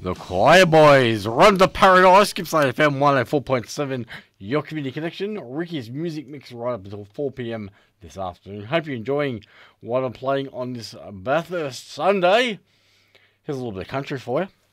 The Choir Boys, Run to Paradise, Gippsland FM 104.7, your community connection. Ricky's music mix right up until 4 p.m. this afternoon. Hope you're enjoying what I'm playing on this Bathurst Sunday. Here's a little bit of country for you.